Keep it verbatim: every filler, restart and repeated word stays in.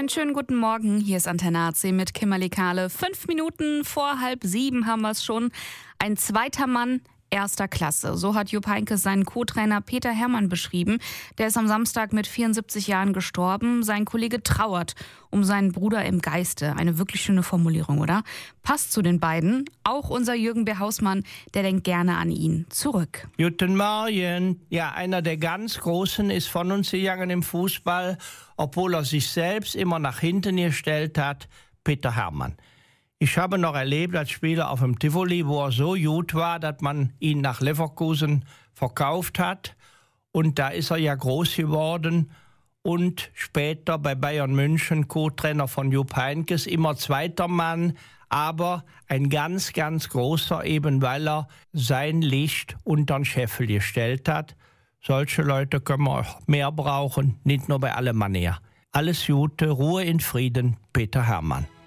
Einen schönen guten Morgen, hier ist Antenne A C mit Kimberly Kahle. Fünf Minuten vor halb sieben haben wir es schon. Ein zweiter Mann erster Klasse. So hat Jupp Heynckes seinen Co-Trainer Peter Hermann beschrieben. Der ist am Samstag mit vierundsiebzig Jahren gestorben. Sein Kollege trauert um seinen Bruder im Geiste. Eine wirklich schöne Formulierung, oder? Passt zu den beiden. Auch unser Jürgen B. Hausmann, der denkt gerne an ihn zurück. Guten Morgen. Ja, einer der ganz Großen ist von uns gegangen im Fußball, obwohl er sich selbst immer nach hinten gestellt hat, Peter Hermann. Ich habe noch erlebt als Spieler auf dem Tivoli, wo er so gut war, dass man ihn nach Leverkusen verkauft hat. Und da ist er ja groß geworden und später bei Bayern München Co-Trainer von Jupp Heynckes, immer zweiter Mann, aber ein ganz, ganz großer, eben weil er sein Licht unter den Scheffel gestellt hat. Solche Leute können wir auch mehr brauchen, nicht nur bei Alemannia. Alles Gute, Ruhe in Frieden, Peter Hermann.